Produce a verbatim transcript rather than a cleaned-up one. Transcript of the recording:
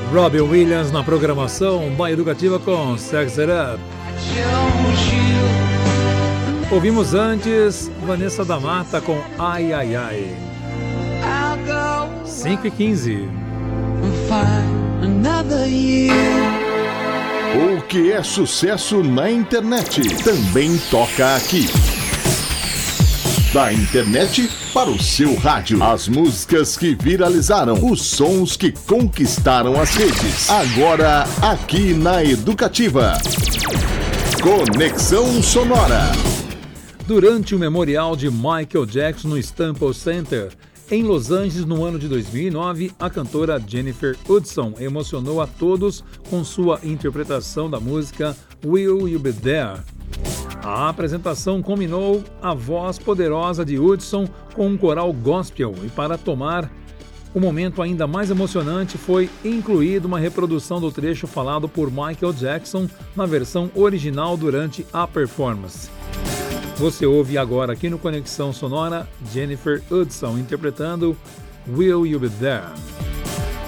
Robbie Williams na programação da Educativa com Sex It Up. Ouvimos antes Vanessa da Mata com Ai Ai Ai. cinco e quinze. O que é sucesso na internet também toca aqui. Da internet para o seu rádio. As músicas que viralizaram, os sons que conquistaram as redes. Agora aqui na Educativa. Conexão Sonora. Durante o memorial de Michael Jackson no Staples Center, em Los Angeles, no ano de dois mil e nove, a cantora Jennifer Hudson emocionou a todos com sua interpretação da música Will You Be There? A apresentação combinou a voz poderosa de Hudson com um coral gospel e, para tomar o momento ainda mais emocionante, foi incluída uma reprodução do trecho falado por Michael Jackson na versão original durante a performance. Você ouve agora aqui no Conexão Sonora Jennifer Hudson interpretando Will You Be There?